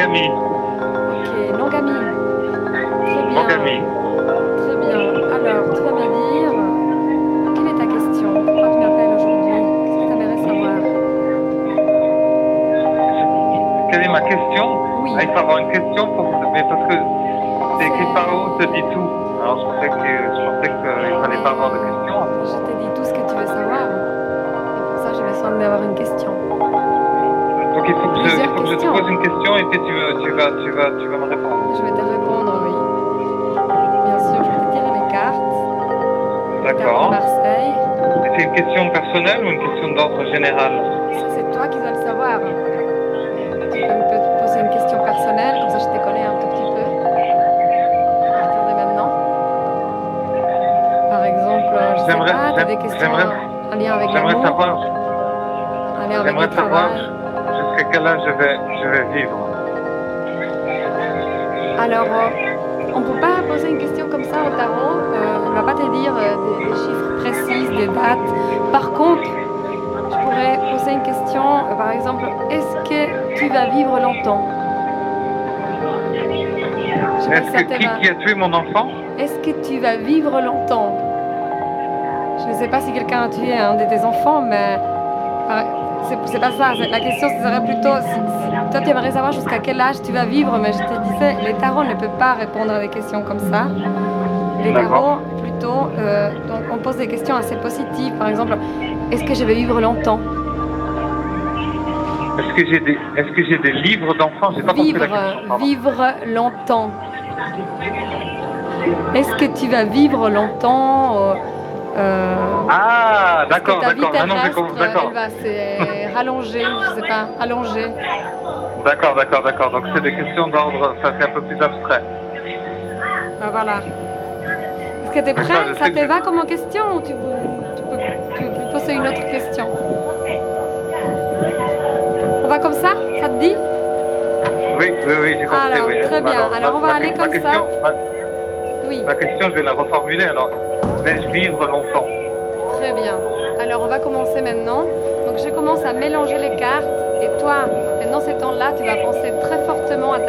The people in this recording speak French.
Monogamie. Ok, non-gamie. Très bien. Monogamie. Très bien. Alors, tu vas me dire, quelle est ta question? Pourquoi tu m'appelles aujourd'hui? Qu'est-ce que tu aimerais savoir? Quelle est ma question? Oui. Ah, il faut avoir une question mais parce que c'est écrit par haut, te dit tout. Alors je pensais qu'il fallait pas avoir de questions. Je t'ai dit tout ce que tu veux savoir. Et pour ça, j'ai besoin d'avoir une question. Donc il faut que je te questions. pose une question et puis tu vas me répondre. Je vais te répondre, oui. Bien sûr, je vais te tirer les cartes. D'accord. De Marseille. Et c'est une question personnelle ou une question d'ordre général? Ça, c'est toi qui dois le savoir. Tu peux me poser une question personnelle, comme ça je te connais un tout petit peu. À partir de maintenant. Par exemple, je sais pas, tu as des questions en lien avec l'amour. J'aimerais savoir. En lien avec le savoir travail. jusqu'à quel âge je vais vivre. Alors, on ne peut pas poser une question comme ça au tarot. On ne va pas te dire des chiffres précis, des dates. Par contre, je pourrais poser une question, par exemple, est-ce que tu vas vivre longtemps? Qui a tué mon enfant? Est-ce que tu vas vivre longtemps? Je ne sais pas si quelqu'un a tué un de tes enfants, mais c'est pas ça. La question serait plutôt, toi tu aimerais savoir jusqu'à quel âge tu vas vivre, mais je te disais, les tarots ne peuvent pas répondre à des questions comme ça. Les tarots, plutôt, donc on pose des questions assez positives. Par exemple, est-ce que je vais vivre longtemps? Est-ce que j'ai des livres d'enfants? J'ai pas compris la question. Vivre longtemps. Est-ce que tu vas vivre longtemps? Ah, d'accord, d'accord. Maintenant, elle va se rallonger, je sais pas, allonger. D'accord. Donc c'est des questions d'ordre, ça c'est un peu plus abstrait. Ah, voilà. Est-ce que tu es prêt? Ça te va comme question ou tu peux poser une autre question? On va comme ça? Ça te dit? Oui, j'ai compris. Alors, très bien. Alors, on va aller comme ça. Oui. Ma question, je vais la reformuler. Alors, vais-je vivre longtemps? Très bien. Alors, on va commencer maintenant. Donc, je commence à mélanger les cartes. Et toi, pendant ces temps-là, tu vas penser très fortement à